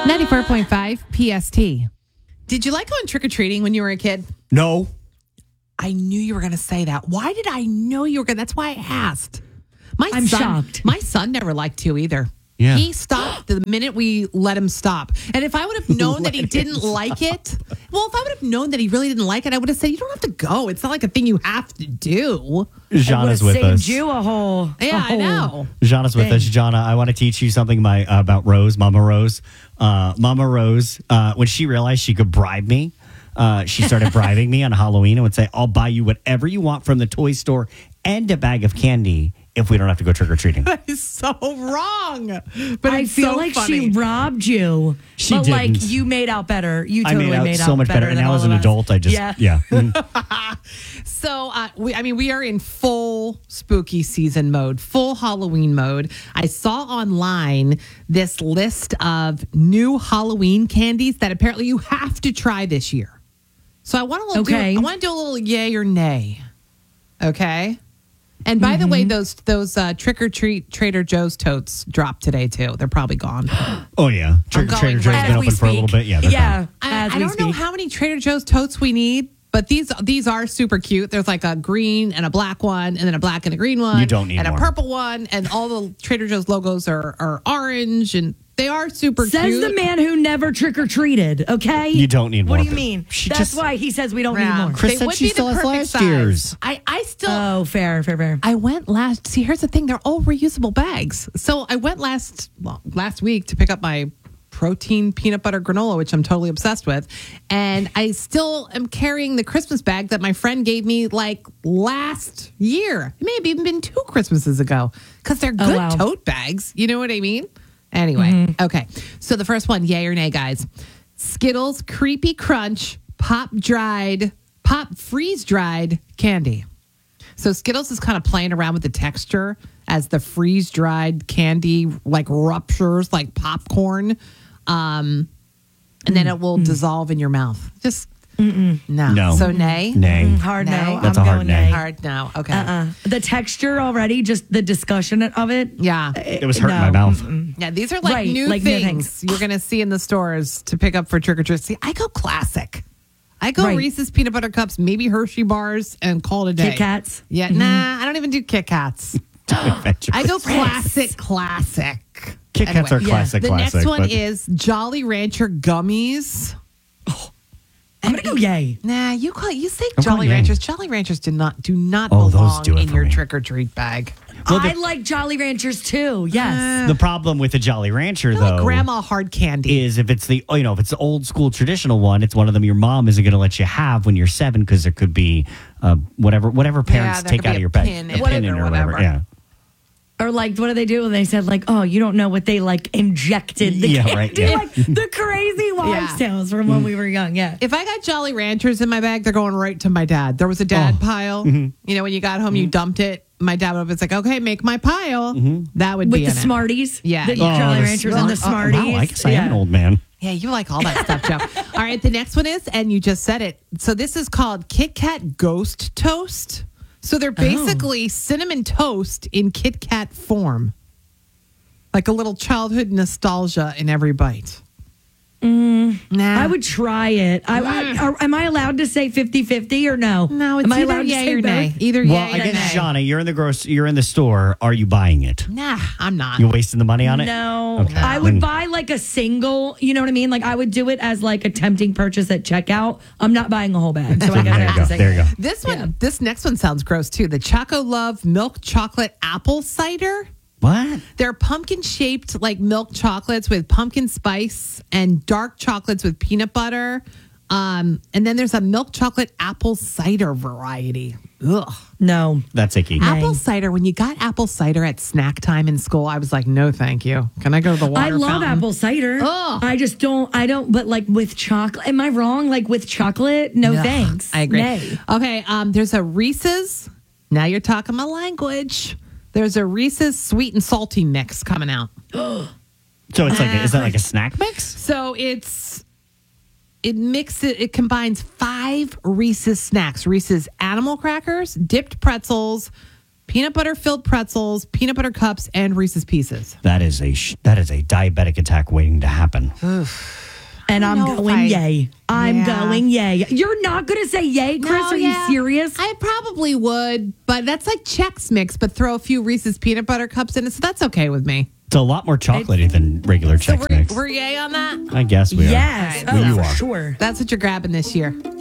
94.5 PST. Did you like going trick-or-treating when you were a kid? No. I knew you were going to say that. Why did I know you were going to? That's why I asked. I'm shocked. My son never liked to either. Yeah. He stopped the minute we let him stop. And if I would have known that he didn't like it, well, if I would have known that he really didn't like it, I would have said, you don't have to go. It's not like a thing you have to do. Jana's with us. Saved you a whole. I know. Jana's with us. Jana, I want to teach you something about Rose, Mama Rose. Mama Rose, when she realized she could bribe me, she started bribing me on Halloween and would say, I'll buy you whatever you want from the toy store and a bag of candy if we don't have to go trick-or-treating. That is so wrong. But I it's feel so like funny. she robbed you. She but like didn't. you made out better. You I totally made out so much better. And than now all as an of us. adult, I just, yeah. So, we are in full spooky season mode, full Halloween mode. I saw online this list of new Halloween candies that apparently you have to try this year. So I want to do a little yay or nay. Okay. And by the way, those Trick or Treat Trader Joe's totes dropped today too. They're probably gone. Oh, yeah. Trader Joe's been open for a little bit. Yeah. Gone. I don't know how many Trader Joe's totes we need, but these are super cute. There's like a green and a black one, and then a black and a green one. You don't need and more. A purple one, and all the Trader Joe's logos are orange, and they are super cute. Says the man who never trick-or-treated, okay? You don't need more. What do you mean? That's why he says we don't need more. Chris They said would she be still the has perfect last size. year's. I still. Oh, fair. I went last. See, here's the thing: they're all reusable bags. So I went last week to pick up my protein peanut butter granola, which I'm totally obsessed with, and I still am carrying the Christmas bag that my friend gave me like last year. It may have even been 2 Christmases ago because they're good tote bags. You know what I mean? Anyway, okay. So the first one, yay or nay, guys? Skittles Creepy Crunch Pop Freeze Dried Candy. So Skittles is kind of playing around with the texture as the freeze dried candy like ruptures like popcorn, and then it will dissolve in your mouth. Just no. So nay. Hard Nay. no. That's I'm a hard going nay. Hard no. Okay. The texture already, just the discussion of it. Yeah. It was hurting No. my mouth. Yeah, these are like Right, new like new things things. you're going to see in the stores to pick up for trick or treat. See, I go classic. I go Right. Reese's peanut butter cups, maybe Hershey bars, and call it a day. Kit Kats. Yeah, nah, I don't even do Kit Kats. I go classic. Kit Kats are classic. The next one is Jolly Rancher gummies. I'm going to go yay. Nah, you say I'm Jolly going yay. Ranchers. Jolly Ranchers do not Oh, those belong do it in for your me. trick or treat bag. Well, I like Jolly Ranchers too. Yes. The problem with the Jolly Rancher, They're though, like grandma hard candy. is if it's the old school traditional one, it's one of them your mom isn't going to let you have when you're 7 because there could be whatever parents there take could out be of your a bag, pin a in pin it in or or whatever. whatever. Yeah. Or like, what do they do when they said like, oh, you don't know what they like injected the Yeah, candy. right, yeah. Like the crazy wives' tales from when we were young. Yeah. If I got Jolly Ranchers in my bag, they're going right to my dad. There was a dad pile. You know, when you got home, you dumped it. My dad would have been like, okay, make my pile. That would With be the in it. Smarties. Yeah. The Jolly Ranchers and the Smarties. Wow, I guess I am an old man. Yeah, you like all that stuff, Joe. All right, the next one is, and you just said it. So this is called Kit Kat Ghost Toast. So they're basically cinnamon toast in Kit Kat form. Like a little childhood nostalgia in every bite. Nah. I would try it. Am I allowed to say 50-50 or no? No, it's Am I either allowed to yay say or nay. both? Either Well, yay I or guess, nay. Shauna, you're in the store. Are you buying it? Nah, I'm not. You wasting the money on it? No. Okay. I would buy like a single, you know what I mean? Like I would do it as like a tempting purchase at checkout. I'm not buying a whole bag. So I guess I have to say There you go. This next one sounds gross too. The Choco Love Milk Chocolate Apple Cider. What? They're pumpkin shaped like milk chocolates with pumpkin spice and dark chocolates with peanut butter. And then there's a milk chocolate apple cider variety. Ugh. No. That's icky. Apple cider. When you got apple cider at snack time in school, I was like, no, thank you. Can I go to the water I love fountain? apple cider. Ugh. I don't, but like with chocolate, am I wrong? Like with chocolate? No, Ugh, thanks. I agree. Nay. Okay, there's a Reese's. Now you're talking my language. There's a Reese's sweet and salty mix coming out. So it's like, is that like a snack mix? So it combines 5 Reese's snacks. Reese's Animal Crackers, dipped pretzels, peanut butter filled pretzels, peanut butter cups, and Reese's Pieces. That is a diabetic attack waiting to happen. And I'm going yay. I'm going yay. You're not going to say yay, Chris? No, Are you serious? I probably would, but that's like Chex Mix, but throw a few Reese's peanut butter cups in it, so that's okay with me. It's a lot more chocolatey than regular Chex Mix. We're yay on that? I guess we are. Yes. Well, you for are. sure. That's what you're grabbing this year.